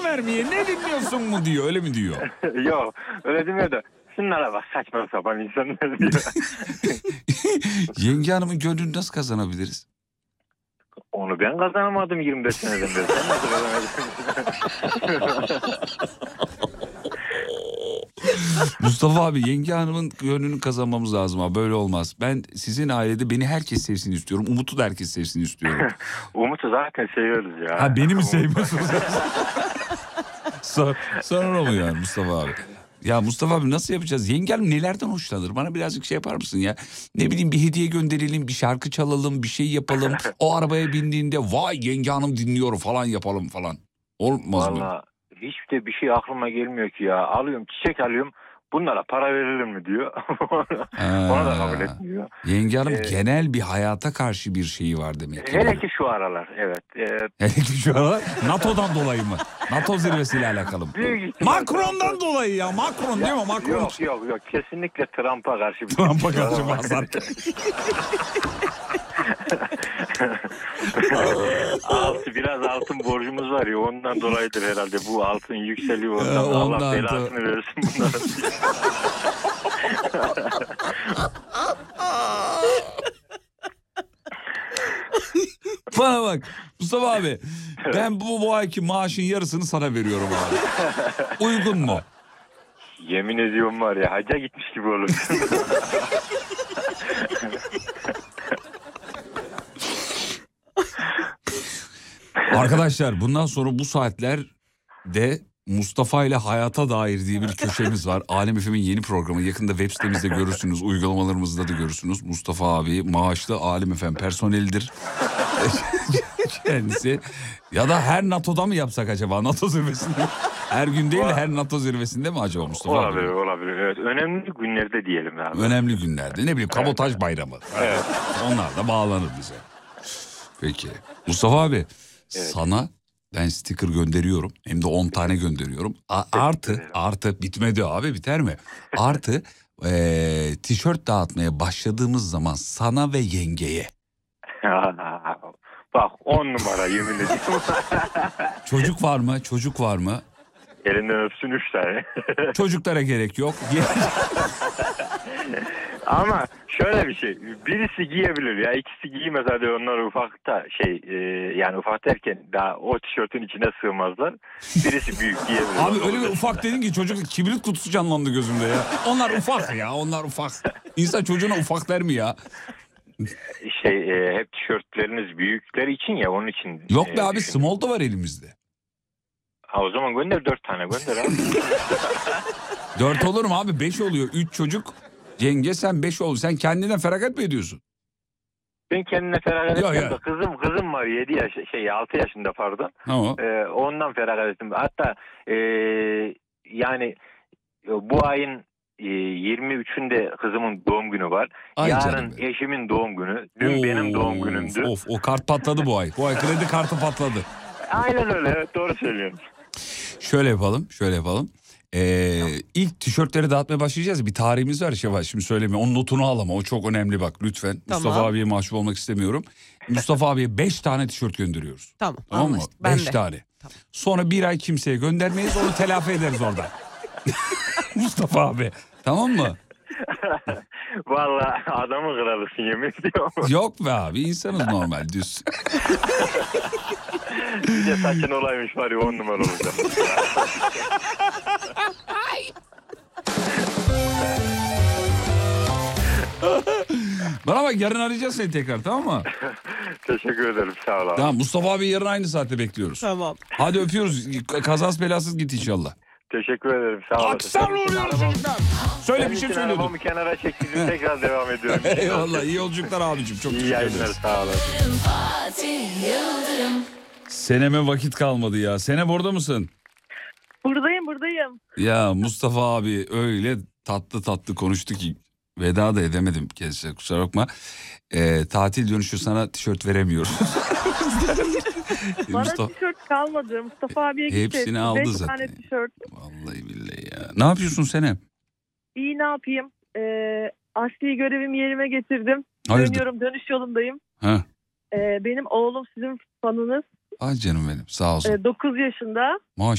vermeye ne dinliyorsun mu diyor, öyle mi diyor? Yok öyle demiyor da şunlara bak saçma sapan insanlar diyor. Yenge hanımın gönlünü nasıl kazanabiliriz? Onu ben kazanamadım 25 seneden beri. Sen nasıl kazanamadın? Mustafa abi, yenge hanımın gönlünü kazanmamız lazım abi, böyle olmaz. Ben sizin ailede beni herkes sevsin istiyorum. Umut'u da herkes sevsin istiyorum. Umut'u zaten seviyoruz ya. Ha, beni mi sevmiyorsunuz? Sonra mı yani Mustafa abi? Ya Mustafa abi, nasıl yapacağız? Yengem nelerden hoşlanır? Bana birazcık şey yapar mısın ya? Ne bileyim, bir hediye gönderelim, bir şarkı çalalım, bir şey yapalım. O arabaya bindiğinde vay yenge hanım dinliyor falan yapalım falan. Olmaz mı? Valla hiç de bir şey aklıma gelmiyor ki ya. Alıyorum, çiçek alıyorum. Bunlara para verilir mi diyor. Ona da kabul etmiyor. Yenge hanım genel bir hayata karşı bir şeyi var demek ki. Hele ki şu aralar, evet. Hele ki şu aralar NATO'dan dolayı mı? NATO zirvesiyle alakalı mı? Macron'dan dolayı ya. Macron değil mi? Macron. Yok. Kesinlikle Trump'a karşı bir Trump'a karşı mazhar. Biraz altın borcumuz var ya, ondan dolayıdır herhalde. Bu altın yükseliyor ondan. Allah belasını versin bunların. Bana bak Mustafa abi, ben bu ayki maaşın yarısını sana veriyorum abi. Uygun mu? Yemin ediyorum var ya, hacca gitmiş gibi olur. Arkadaşlar, bundan sonra bu saatlerde Mustafa ile hayata dair diye bir köşemiz var. Alem FM'in yeni programı, yakında web sitemizde görürsünüz, uygulamalarımızda da görürsünüz. Mustafa abi maaşlı Alem FM personelidir. Kendisi. Ya da her NATO'da mı yapsak acaba, NATO zirvesinde? Her gün değil de her NATO zirvesinde mi acaba Mustafa olabilir, abi? Olabilir. Evet. Önemli günlerde diyelim abi. Önemli günlerde. Ne bileyim, kabotaj bayramı. Evet. Onlar da bağlanır bize. Peki. Mustafa abi, sana ben sticker gönderiyorum. Hem de 10 tane gönderiyorum. Artı bitmedi abi, biter mi? Artı tişört dağıtmaya başladığımız zaman sana ve yengeye. Bak 10 numara yemin ediyorum. Çocuk var mı? Elinden öpsün 3 tane. Çocuklara gerek yok. Ama şöyle bir şey. Birisi giyebilir ya. İkisi giymez, hadi onlar ufakta yani ufak derken daha o tişörtün içine sığmazlar. Birisi büyük giyebilir. Abi öyle bir ufak dedin ki çocuk kibrit kutusu canlandı gözümde ya. Onlar ufak ya, onlar ufak. İnsan çocuğuna ufak der mi ya? Hep tişörtleriniz büyükleri için ya, onun için. Yok be abi, small da var elimizde. Ha, o zaman gönder 4 tane gönder abi. 4 olur mu abi? 5 oluyor. 3 çocuk. Yenge sen 5 ol. Sen kendinden feragat mı ediyorsun? Ben kendine feragat ettim de kızım var 6 yaşında pardon. Tamam. Ondan feragat ettim. Hatta yani bu ayın 23'ünde kızımın doğum günü var. Ay yarın eşimin doğum günü. Dün benim doğum günümdü. O kart patladı bu ay. Bu ay kredi kartı patladı. Aynen öyle, evet, doğru söylüyorsun. Şöyle yapalım. İlk tişörtleri dağıtmaya başlayacağız. Bir tarihimiz var. Şimdi söylemiyorum. Onun notunu al ama o çok önemli bak lütfen. Tamam. Mustafa abiye mahcup olmak istemiyorum. Mustafa abiye 5 tane tişört gönderiyoruz. Tamam mı? 5 tane. Tamam. Sonra bir ay kimseye göndermeyiz, onu telafi ederiz orada. Mustafa abi. Tamam mı? Vallahi adamı kralısın yemin ediyorum. Yok be abi, insanız normal düz. Bir de saçın olaymış var ya, 10 numara olacak. Bana bak, yarın arayacağız seni tekrar, tamam mı? Teşekkür ederim, sağ ol abi. Tamam, Mustafa abi yarın aynı saatte bekliyoruz. Tamam. Hadi öpüyoruz, kazasız belasız git inşallah. Teşekkür ederim, sağ olasın. Aksan oluyor çocuklar. Söyle, bir şey söylüyordun. Arabamı kenara çektim, tekrar devam ediyorum. Eyvallah, iyi yolculuklar abicim, çok teşekkür ederiz. İyi yayınlar, sağ olasın. Seneme vakit kalmadı ya. Senem, orada mısın? Buradayım. Ya Mustafa abi öyle tatlı konuştu ki veda da edemedim kendisine, kusura bakma. Tatil dönüşü sana tişört veremiyoruz. Bana tişört kalmadı. Mustafa abiye gitti. Hepsini aldı 5 zaten. tane tişört. Vallahi billahi ya. Ne yapıyorsun Senem? İyi, ne yapayım? Asli görevimi yerime getirdim. Hayırdır? Dönüş yolundayım. Ha. Benim oğlum sizin fanınız. Ay canım benim, sağ olsun. 9 yaşında.